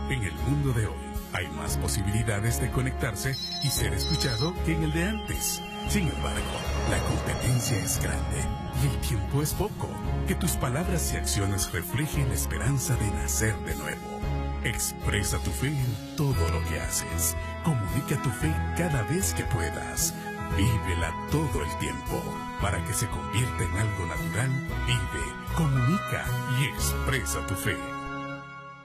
En el mundo de hoy hay más posibilidades de conectarse y ser escuchado que en el de antes. Sin embargo, la competencia es grande y el tiempo es poco. Que tus palabras y acciones reflejen la esperanza de nacer de nuevo. Expresa tu fe en todo lo que haces. Comunica tu fe cada vez que puedas. Vívela todo el tiempo. Para que se convierta en algo natural, vive, comunica y expresa tu fe.